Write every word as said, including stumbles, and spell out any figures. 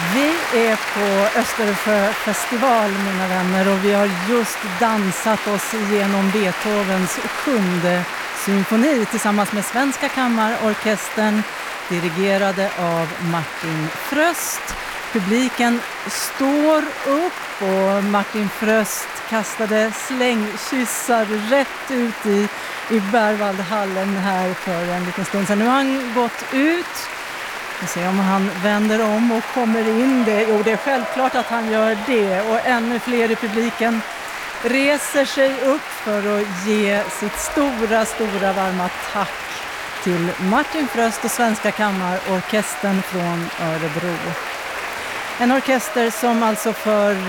Vi är på Östersjö festival, mina vänner, och vi har just dansat oss igenom Beethovens sjunde symfoni tillsammans med Svenska Kammarorkestern, dirigerade av Martin Fröst. Publiken står upp och Martin Fröst kastade slängkyssar rätt ut i, i Berwaldhallen här för en liten stund sedan. Nu har han gått ut. Vi ser om han vänder om och kommer in. Det, jo, det är självklart att han gör det. Och ännu fler i publiken reser sig upp för att ge sitt stora, stora varma tack till Martin Fröst och Svenska Kammarorkestern från Örebro. En orkester som alltså för